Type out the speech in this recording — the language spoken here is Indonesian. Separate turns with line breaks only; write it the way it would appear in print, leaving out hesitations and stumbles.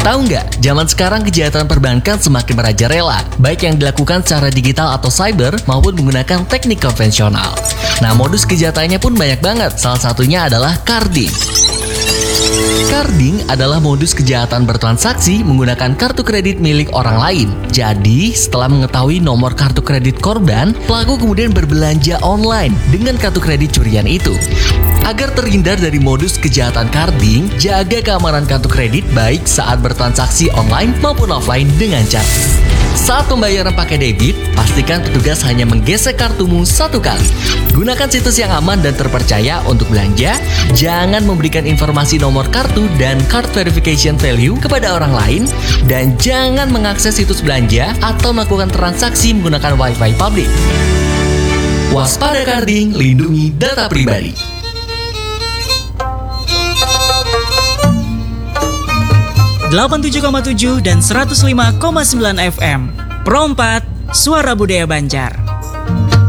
Tahu nggak, zaman sekarang kejahatan perbankan semakin merajalela, baik yang dilakukan secara digital atau cyber maupun menggunakan teknik konvensional. Nah, modus kejahatannya pun banyak banget, salah satunya adalah carding. Carding adalah modus kejahatan bertransaksi menggunakan kartu kredit milik orang lain. Jadi, setelah mengetahui nomor kartu kredit korban, pelaku kemudian berbelanja online dengan kartu kredit curian itu. Agar terhindar dari modus kejahatan carding, jaga keamanan kartu kredit baik saat bertransaksi online maupun offline dengan cara saat pembayaran pakai debit, pastikan petugas hanya menggesek kartumu satu kali. Gunakan situs yang aman dan terpercaya untuk belanja. Jangan memberikan informasi nomor kartu dan card verification value kepada orang lain. Dan jangan mengakses situs belanja atau melakukan transaksi menggunakan Wi-Fi publik. Waspada carding, lindungi data pribadi.
87,7 dan 105,9 FM. Pro 4, Suara Budaya Banjar.